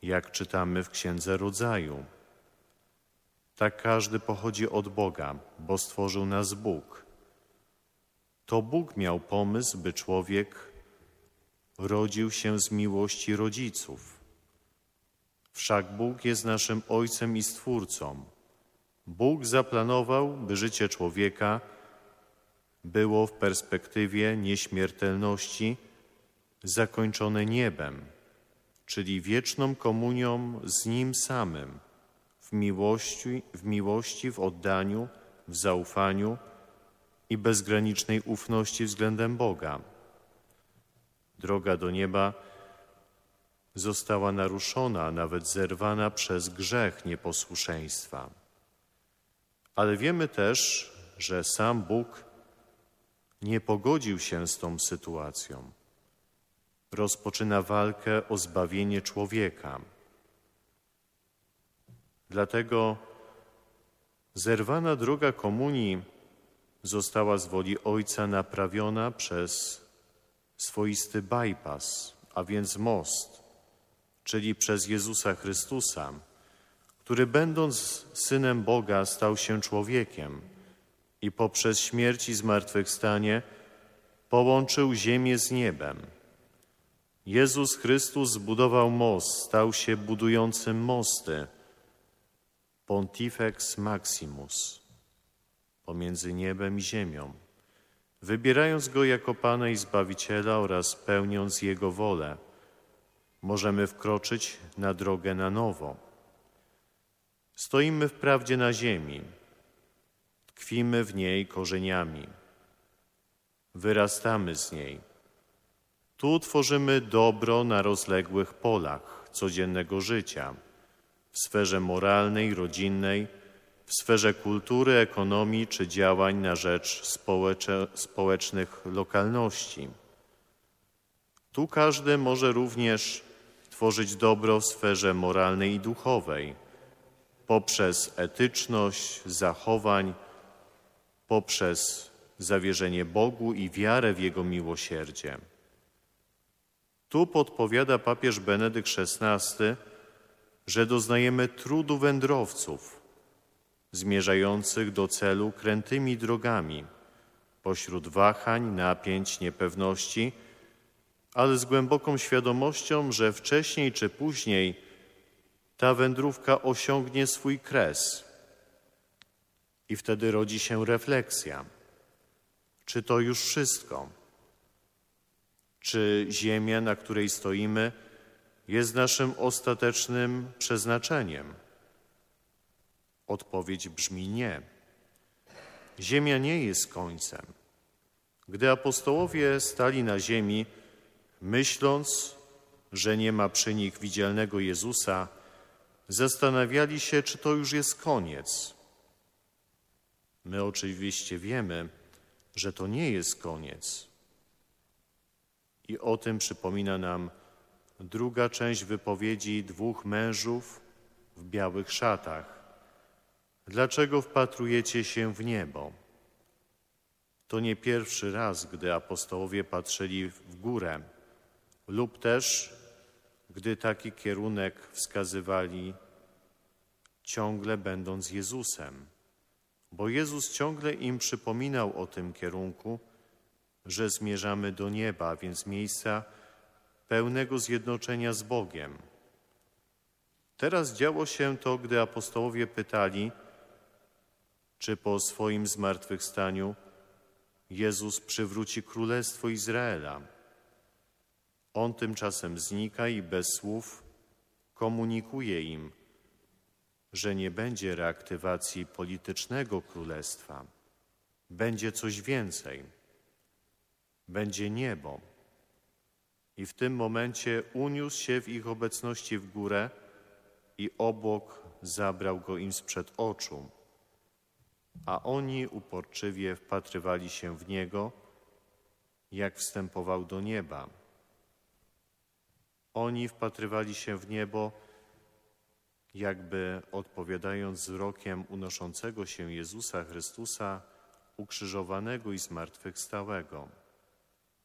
jak czytamy w Księdze Rodzaju. Tak każdy pochodzi od Boga, bo stworzył nas Bóg. To Bóg miał pomysł, by człowiek rodził się z miłości rodziców. Wszak Bóg jest naszym Ojcem i Stwórcą. Bóg zaplanował, by życie człowieka było w perspektywie nieśmiertelności zakończone niebem, czyli wieczną komunią z Nim samym, w miłości, w oddaniu, w zaufaniu i bezgranicznej ufności względem Boga. Droga do nieba została naruszona, a nawet zerwana przez grzech nieposłuszeństwa. Ale wiemy też, że sam Bóg nie pogodził się z tą sytuacją. Rozpoczyna walkę o zbawienie człowieka. Dlatego zerwana droga komunii została z woli Ojca naprawiona przez swoisty bypass, a więc most, czyli przez Jezusa Chrystusa, który będąc Synem Boga stał się człowiekiem i poprzez śmierć i zmartwychwstanie połączył ziemię z niebem. Jezus Chrystus zbudował most, stał się budującym mosty, Pontifex Maximus, pomiędzy niebem i ziemią. Wybierając Go jako Pana i Zbawiciela oraz pełniąc Jego wolę, możemy wkroczyć na drogę na nowo. Stoimy wprawdzie na ziemi, tkwimy w niej korzeniami, wyrastamy z niej. Tu tworzymy dobro na rozległych polach codziennego życia, w sferze moralnej, rodzinnej, w sferze kultury, ekonomii czy działań na rzecz społecznych lokalności. Tu każdy może również tworzyć dobro w sferze moralnej i duchowej, poprzez etyczność zachowań, poprzez zawierzenie Bogu i wiarę w Jego miłosierdzie. Tu podpowiada papież Benedykt XVI, że doznajemy trudu wędrowców zmierzających do celu krętymi drogami, pośród wahań, napięć, niepewności, ale z głęboką świadomością, że wcześniej czy później ta wędrówka osiągnie swój kres. I wtedy rodzi się refleksja. Czy to już wszystko? Czy ziemia, na której stoimy, jest naszym ostatecznym przeznaczeniem? Odpowiedź brzmi nie. Ziemia nie jest końcem. Gdy apostołowie stali na ziemi, myśląc, że nie ma przy nich widzialnego Jezusa, zastanawiali się, czy to już jest koniec. My oczywiście wiemy, że to nie jest koniec. I o tym przypomina nam druga część wypowiedzi dwóch mężów w białych szatach. Dlaczego wpatrujecie się w niebo? To nie pierwszy raz, gdy apostołowie patrzyli w górę, lub też, gdy taki kierunek wskazywali, ciągle będąc Jezusem. Bo Jezus ciągle im przypominał o tym kierunku, że zmierzamy do nieba, więc miejsca pełnego zjednoczenia z Bogiem. Teraz działo się to, gdy apostołowie pytali, czy po swoim zmartwychwstaniu Jezus przywróci królestwo Izraela. On tymczasem znika i bez słów komunikuje im, że nie będzie reaktywacji politycznego królestwa. Będzie coś więcej. Będzie niebo. I w tym momencie uniósł się w ich obecności w górę i obłok zabrał go im sprzed oczu. A oni uporczywie wpatrywali się w Niego, jak wstępował do nieba. Oni wpatrywali się w niebo, jakby odpowiadając wzrokiem unoszącego się Jezusa Chrystusa, ukrzyżowanego i zmartwychwstałego.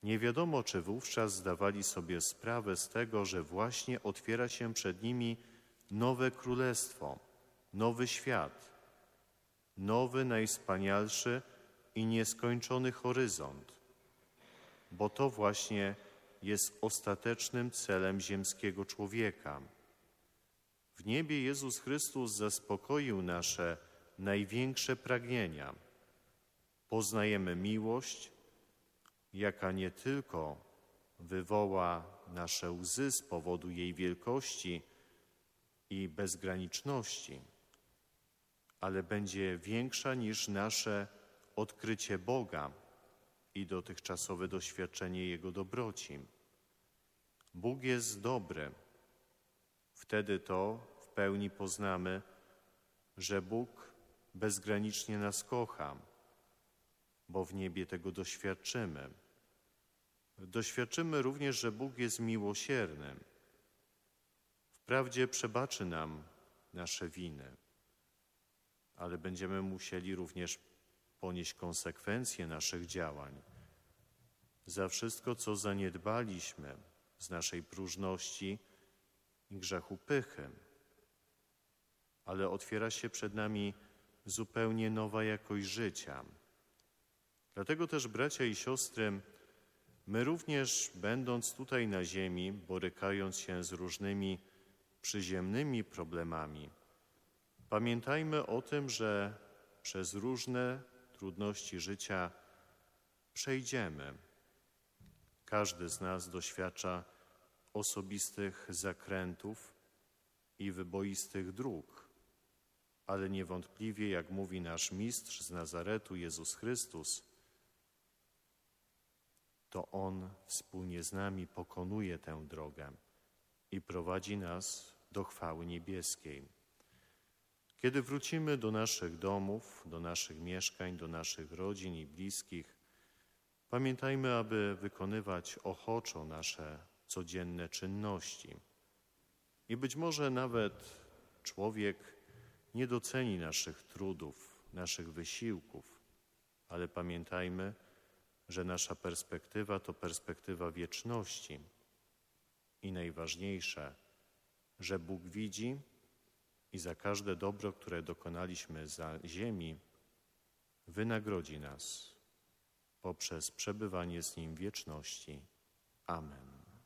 Nie wiadomo, czy wówczas zdawali sobie sprawę z tego, że właśnie otwiera się przed nimi nowe królestwo, nowy świat, nowy, najwspanialszy i nieskończony horyzont, bo to właśnie jest ostatecznym celem ziemskiego człowieka. W niebie Jezus Chrystus zaspokoił nasze największe pragnienia. Poznajemy miłość, jaka nie tylko wywoła nasze łzy z powodu jej wielkości i bezgraniczności, ale będzie większa niż nasze odkrycie Boga i dotychczasowe doświadczenie Jego dobroci. Bóg jest dobry. Wtedy to w pełni poznamy, że Bóg bezgranicznie nas kocha, bo w niebie tego doświadczymy. Doświadczymy również, że Bóg jest miłosierny. Wprawdzie przebaczy nam nasze winy, ale będziemy musieli również ponieść konsekwencje naszych działań. Za wszystko, co zaniedbaliśmy z naszej próżności i grzechu pychy. Ale otwiera się przed nami zupełnie nowa jakość życia. Dlatego też, bracia i siostry, my również, będąc tutaj na ziemi, borykając się z różnymi przyziemnymi problemami, pamiętajmy o tym, że przez różne trudności życia przejdziemy. Każdy z nas doświadcza osobistych zakrętów i wyboistych dróg, ale niewątpliwie, jak mówi nasz mistrz z Nazaretu, Jezus Chrystus, to On wspólnie z nami pokonuje tę drogę i prowadzi nas do chwały niebieskiej. Kiedy wrócimy do naszych domów, do naszych mieszkań, do naszych rodzin i bliskich, pamiętajmy, aby wykonywać ochoczo nasze codzienne czynności. I być może nawet człowiek nie doceni naszych trudów, naszych wysiłków, ale pamiętajmy, że nasza perspektywa to perspektywa wieczności. I najważniejsze, że Bóg widzi i za każde dobro, które dokonaliśmy za ziemi, wynagrodzi nas poprzez przebywanie z Nim w wieczności. Amen.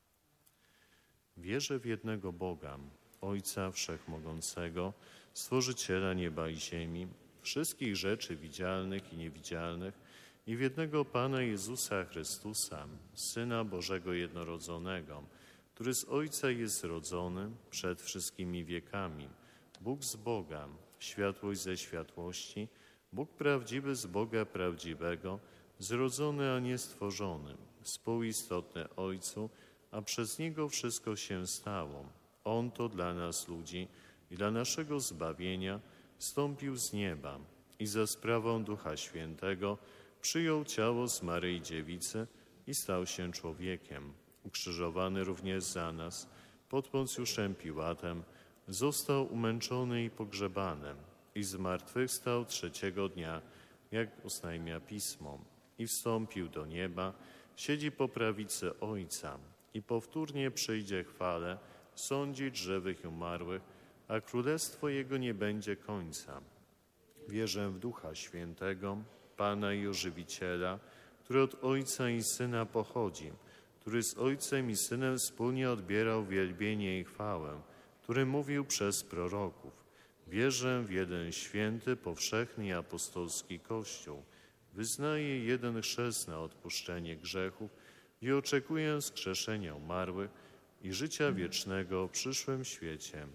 Wierzę w jednego Boga, Ojca Wszechmogącego, Stworzyciela nieba i ziemi, wszystkich rzeczy widzialnych i niewidzialnych, i w jednego Pana Jezusa Chrystusa, Syna Bożego Jednorodzonego, który z Ojca jest zrodzony przed wszystkimi wiekami, Bóg z Boga, światłość ze światłości, Bóg prawdziwy z Boga prawdziwego, zrodzony, a nie stworzony, współistotny Ojcu, a przez Niego wszystko się stało. On to dla nas ludzi i dla naszego zbawienia zstąpił z nieba i za sprawą Ducha Świętego przyjął ciało z Maryi Dziewicy i stał się człowiekiem. Ukrzyżowany również za nas, pod Poncjuszem Piłatem, został umęczony i pogrzebany i zmartwychwstał trzeciego dnia, jak oznajmia Pismo, i wstąpił do nieba, siedzi po prawicy Ojca i powtórnie przyjdzie chwale sądzić żywych i umarłych, a królestwo Jego nie będzie końca. Wierzę w Ducha Świętego, Pana i Ożywiciela, który od Ojca i Syna pochodzi, który z Ojcem i Synem wspólnie odbierał wielbienie i chwałę, który mówił przez proroków. Wierzę w jeden święty, powszechny i apostolski Kościół. Wyznaję jeden chrzest na odpuszczenie grzechów i oczekuję wskrzeszenia umarłych i życia wiecznego w przyszłym świecie.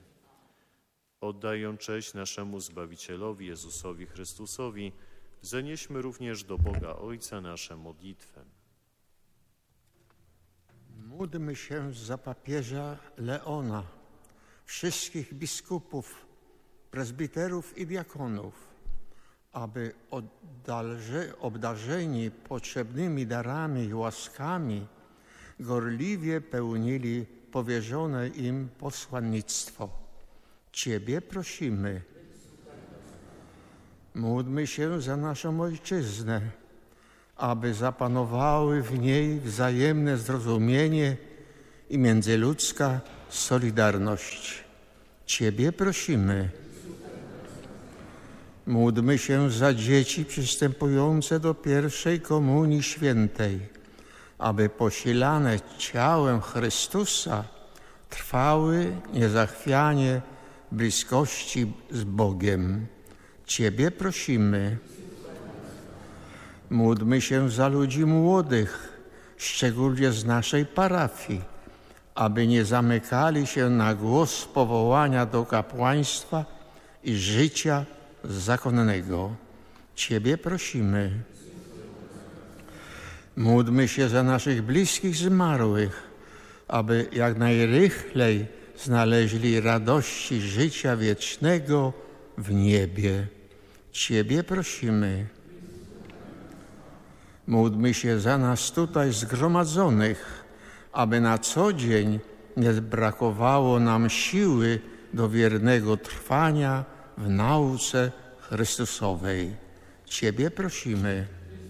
Oddaję cześć naszemu Zbawicielowi Jezusowi Chrystusowi, zanieśmy również do Boga Ojca nasze modlitwy. Módlmy się za papieża Leona, wszystkich biskupów, prezbiterów i diakonów, aby obdarzeni potrzebnymi darami i łaskami gorliwie pełnili powierzone im posłannictwo. Ciebie prosimy. Módlmy się za naszą ojczyznę, aby zapanowały w niej wzajemne zrozumienie i międzyludzka solidarność. Ciebie prosimy. Módlmy się za dzieci przystępujące do pierwszej komunii świętej, aby posilane ciałem Chrystusa trwały niezachwianie w bliskości z Bogiem. Ciebie prosimy. Módlmy się za ludzi młodych, szczególnie z naszej parafii, aby nie zamykali się na głos powołania do kapłaństwa i życia zakonnego. Ciebie prosimy. Módlmy się za naszych bliskich zmarłych, aby jak najrychlej znaleźli radości życia wiecznego w niebie. Ciebie prosimy. Módlmy się za nas tutaj zgromadzonych, aby na co dzień nie brakowało nam siły do wiernego trwania w nauce Chrystusowej. Ciebie prosimy.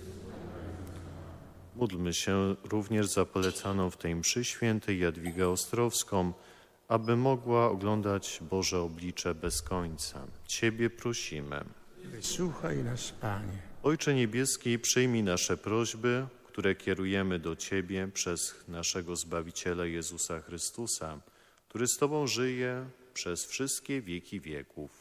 Módlmy się również za polecaną w tej mszy świętej Jadwigę Ostrowską, aby mogła oglądać Boże oblicze bez końca. Ciebie prosimy. Wysłuchaj nas, Panie. Ojcze Niebieski, przyjmij nasze prośby, które kierujemy do Ciebie przez naszego Zbawiciela Jezusa Chrystusa, który z Tobą żyje przez wszystkie wieki wieków.